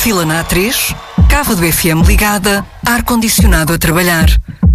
Fila na A3, cava do FM ligada, ar-condicionado a trabalhar.